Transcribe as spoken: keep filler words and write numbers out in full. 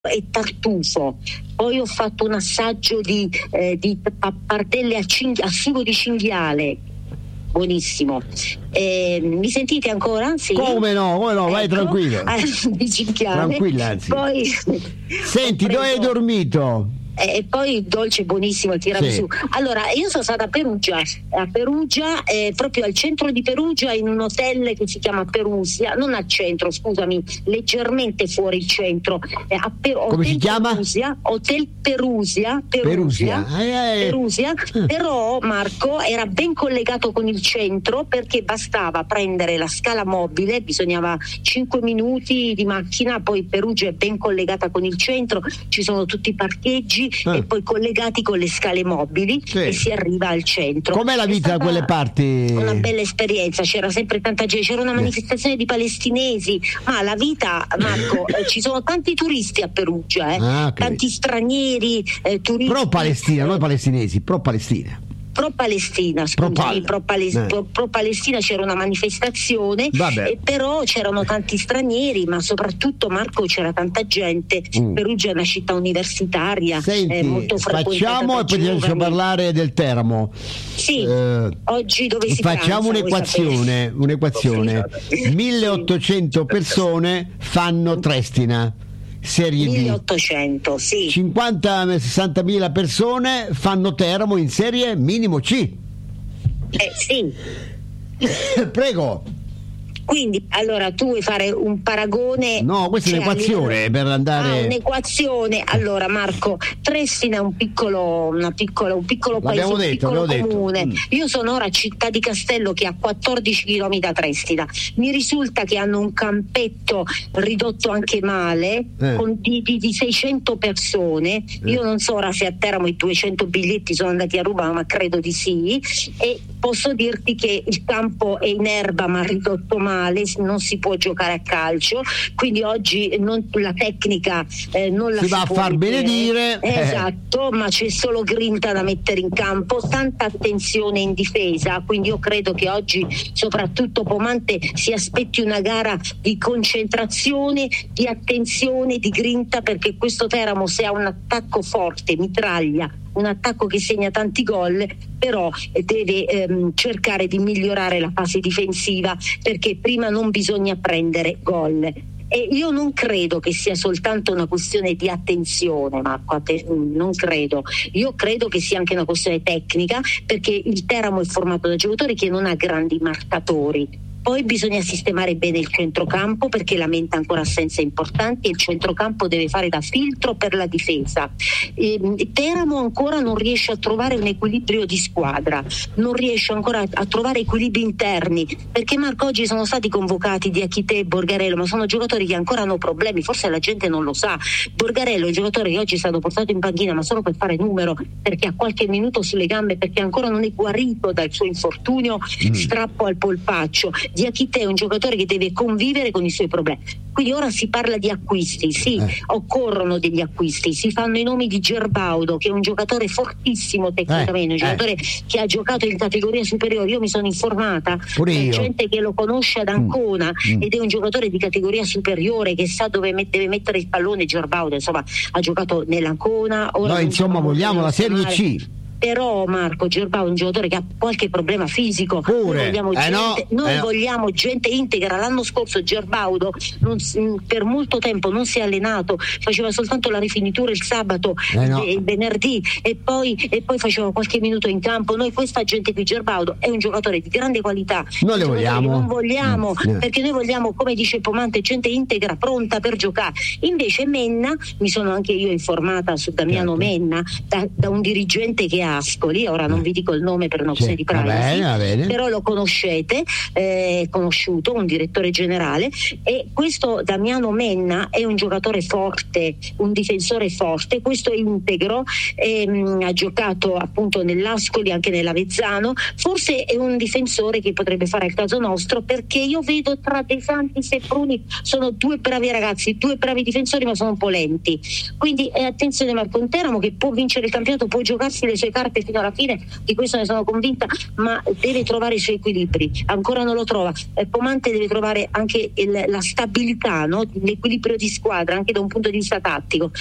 e tartufo. Poi ho fatto un assaggio di, eh, di pappardelle a, cinghi- a sugo di cinghiale, buonissimo. Eh, mi sentite ancora? Sì. Come no, come no, vai ecco. tranquillo. Ah, di cinghiale. Tranquilla, anzi. Poi senti, dove hai dormito? E poi dolce buonissimo il tiramisù. Sì. Allora, io sono stata a Perugia, a Perugia, eh, proprio al centro di Perugia, in un hotel che si chiama Perusia, non al centro, scusami, leggermente fuori il centro. Eh, a per- Come si chiama? Perusia, Hotel Perusia, Perusia, Perusia. Eh, eh. Perusia. Però Marco era ben collegato con il centro, perché bastava prendere la scala mobile, bisognava cinque minuti di macchina, poi Perugia è ben collegata con il centro, ci sono tutti i parcheggi. Ah. E poi collegati con le scale mobili, sì. E si arriva al centro. Com'è la vita da quelle parti? Una bella esperienza, c'era sempre tanta gente, c'era una manifestazione di palestinesi, ma la vita, Marco, eh, ci sono tanti turisti a Perugia, eh? Ah, okay. Tanti stranieri, eh, turisti. Pro Palestina, noi palestinesi, pro Palestina. Pro Palestina, scusami, pro, Pales- eh. pro, pro Palestina c'era una manifestazione, e però c'erano tanti stranieri, ma soprattutto, Marco, c'era tanta gente. Mm. Perugia è una città universitaria. Senti, eh, molto facciamo e poi ti lascio parlare del Teramo. Sì, eh, oggi dove si facciamo pranza, un'equazione, un'equazione. milleottocento persone fanno Trestina. Serie milleottocento, D. sì. cinquanta sessantamila persone fanno Teramo in serie minimo C. Eh sì. Prego. Quindi, allora, tu vuoi fare un paragone? No, questa cioè, è un'equazione per andare. Ah, un'equazione. Allora, Marco, Trestina è un piccolo, una piccola, un piccolo paese, un detto, piccolo comune. Detto. Io sono ora a Città di Castello, che ha quattordici chilometri da Trestina. Mi risulta che hanno un campetto ridotto anche male, eh. con di, di, di seicento persone. Eh. Io non so ora se a Teramo i duecento biglietti sono andati a ruba, ma credo di sì. E posso dirti che il campo è in erba, ma ridotto male. Non si può giocare a calcio, quindi oggi non, la tecnica eh, non la si, si va può a far vedere. benedire, esatto, ma c'è solo grinta da mettere in campo, tanta attenzione in difesa, quindi io credo che oggi soprattutto Pomante si aspetti una gara di concentrazione, di attenzione, di grinta, perché questo Teramo, se ha un attacco forte, mitraglia, un attacco che segna tanti gol, però deve ehm, cercare di migliorare la fase difensiva, perché prima non bisogna prendere gol. E io non credo che sia soltanto una questione di attenzione, Marco, non credo. Io credo che sia anche una questione tecnica, perché il Teramo è formato da giocatori che non ha grandi marcatori. Poi bisogna sistemare bene il centrocampo, perché lamenta ancora assenze importanti, e il centrocampo deve fare da filtro per la difesa. E Teramo ancora non riesce a trovare un equilibrio di squadra, non riesce ancora a trovare equilibri interni, perché Marco, oggi sono stati convocati Diakité e Borgarello, ma sono giocatori che ancora hanno problemi, forse la gente non lo sa. Borgarello è un giocatore che oggi è stato portato in panchina, ma solo per fare numero, perché ha qualche minuto sulle gambe, perché ancora non è guarito dal suo infortunio, mm. strappo al polpaccio. Diakité è un giocatore che deve convivere con i suoi problemi. Quindi ora si parla di acquisti, sì, eh. occorrono degli acquisti, si fanno i nomi di Gerbaudo, che è un giocatore fortissimo tecnicamente, eh. un giocatore eh. che ha giocato in categoria superiore. Io mi sono informata, c'è gente che lo conosce ad Ancona, mm. ed è un giocatore di categoria superiore, che sa dove met- deve mettere il pallone. Gerbaudo, insomma, ha giocato nell'Ancona. Ora noi insomma vogliamo la Serie C. Però Marco, Gerbaudo è un giocatore che ha qualche problema fisico. Pure. Noi vogliamo, eh gente, no, noi eh vogliamo gente integra. L'anno scorso Gerbaudo non, per molto tempo non si è allenato, faceva soltanto la rifinitura il sabato eh no. e il venerdì, e poi, e poi faceva qualche minuto in campo. Noi questa gente qui, Gerbaudo è un giocatore di grande qualità, noi le vogliamo. non vogliamo, mm. perché noi vogliamo, come dice Pomante, gente integra, pronta per giocare. Invece Menna, mi sono anche io informata su Damiano certo. Menna, da, da un dirigente che ha Ascoli, ora non vi dico il nome per una questione sì, di privacy, va bene, va bene. Però lo conoscete, è eh, conosciuto, un direttore generale, e questo Damiano Menna è un giocatore forte, un difensore forte, questo è integro, e, mh, ha giocato appunto nell'Ascoli, anche nell'Avezzano, forse è un difensore che potrebbe fare il caso nostro, perché io vedo tra De Santis e Pruni sono due bravi ragazzi, due bravi difensori, ma sono un po' lenti, quindi eh, attenzione Marco, un Teramo che può vincere il campionato, può giocarsi le sue carte scarpe fino alla fine, di questo ne sono convinta, ma deve trovare i suoi equilibri, ancora non lo trova. eh, Pomante deve trovare anche il, la stabilità, no? L'equilibrio di squadra anche da un punto di vista tattico,